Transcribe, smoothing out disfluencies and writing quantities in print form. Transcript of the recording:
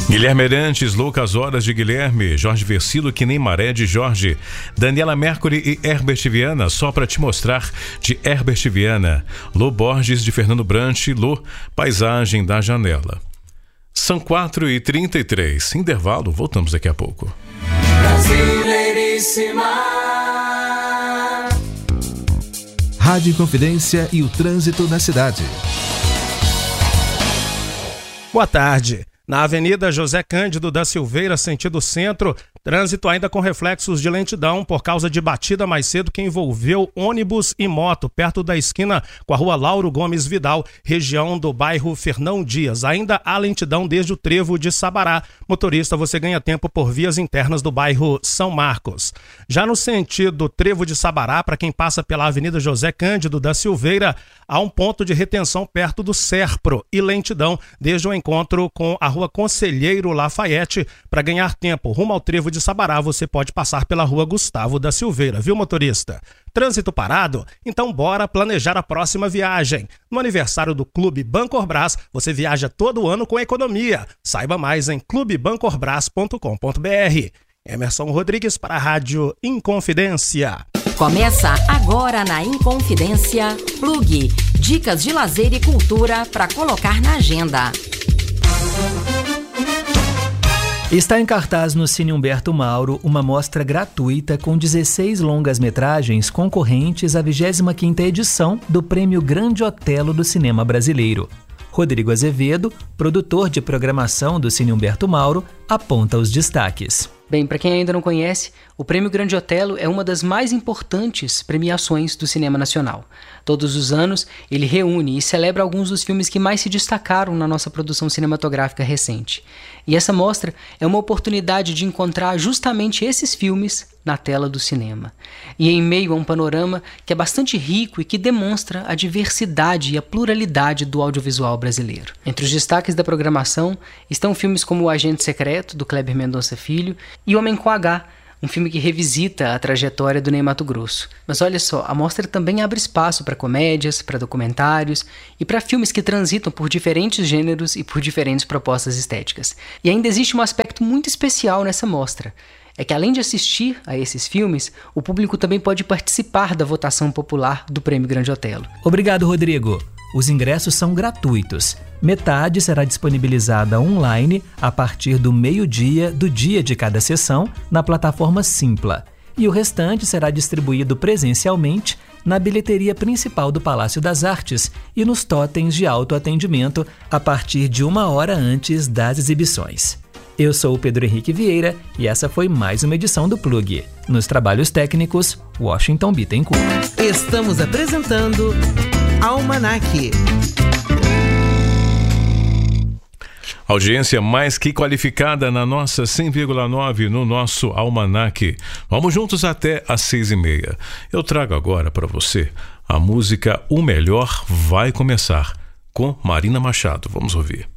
Guilherme Arantes, Loucas Horas de Guilherme, Jorge Versilo, Que Nem Maré de Jorge, Daniela Mercury e Herbert Viana, Só Pra Te Mostrar de Herbert Viana, Lô Borges de Fernando Brant, Lô, Paisagem da Janela. São 4h33, intervalo, voltamos daqui a pouco. Brasileiríssima. Rádio Inconfidência e o trânsito na cidade. Boa tarde. Na Avenida José Cândido da Silveira, sentido centro, trânsito ainda com reflexos de lentidão por causa de batida mais cedo que envolveu ônibus e moto, perto da esquina com a rua Lauro Gomes Vidal, região do bairro Fernão Dias. Ainda há lentidão desde o trevo de Sabará. Motorista, você ganha tempo por vias internas do bairro São Marcos. Já no sentido trevo de Sabará, para quem passa pela Avenida José Cândido da Silveira, há um ponto de retenção perto do Serpro e lentidão desde o encontro com a rua Conselheiro Lafayette. Para ganhar tempo rumo ao trevo de Sabará, você pode passar pela rua Gustavo da Silveira, viu, motorista? Trânsito parado? Então bora planejar a próxima viagem. No aniversário do Clube Bancorbras, você viaja todo ano com economia. Saiba mais em clubebancorbras.com.br. Emerson Rodrigues para a Rádio Inconfidência. Começa agora na Inconfidência, Plug. Dicas de lazer e cultura para colocar na agenda. Está em cartaz no Cine Humberto Mauro uma mostra gratuita com 16 longas-metragens concorrentes à 25ª edição do Prêmio Grande Otelo do Cinema Brasileiro. Rodrigo Azevedo, produtor de programação do Cine Humberto Mauro, aponta os destaques. Bem, para quem ainda não conhece, o Prêmio Grande Otelo é uma das mais importantes premiações do cinema nacional. Todos os anos, ele reúne e celebra alguns dos filmes que mais se destacaram na nossa produção cinematográfica recente. E essa mostra é uma oportunidade de encontrar justamente esses filmes na tela do cinema. E em meio a um panorama que é bastante rico e que demonstra a diversidade e a pluralidade do audiovisual brasileiro. Entre os destaques da programação estão filmes como O Agente Secreto, do Kleber Mendonça Filho, e Homem com H, um filme que revisita a trajetória do Ney Matogrosso. Mas olha só, a mostra também abre espaço para comédias, para documentários e para filmes que transitam por diferentes gêneros e por diferentes propostas estéticas. E ainda existe um aspecto muito especial nessa mostra. É que além de assistir a esses filmes, o público também pode participar da votação popular do Prêmio Grande Otelo. Obrigado, Rodrigo. Os ingressos são gratuitos. Metade será disponibilizada online a partir do meio-dia do dia de cada sessão na plataforma Simpla. E o restante será distribuído presencialmente na bilheteria principal do Palácio das Artes e nos totens de autoatendimento a partir de 1 hora antes das exibições. Eu sou o Pedro Henrique Vieira e essa foi mais uma edição do Plug. Nos trabalhos técnicos, Washington Bittencourt. Estamos apresentando Almanac. Audiência mais que qualificada na nossa 100,9 no nosso Almanac. Vamos juntos até às 6h30. Eu trago agora para você a música O Melhor Vai Começar, com Marina Machado. Vamos ouvir.